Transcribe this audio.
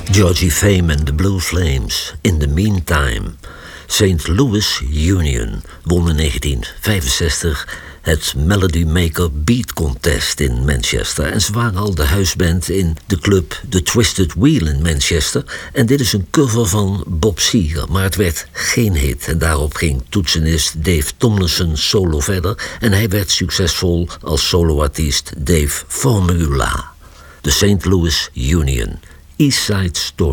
Georgie Fame en de Blue Flames. In the Meantime. St. Louis Union won in 1965 het Melody Maker Beat Contest in Manchester. En ze waren al de huisband in de club The Twisted Wheel in Manchester. En dit is een cover van Bob Seger, maar het werd geen hit. En daarop ging toetsenist Dave Tomlinson solo verder. En hij werd succesvol als soloartiest Dave Formula. De St. Louis Union. East Side Story.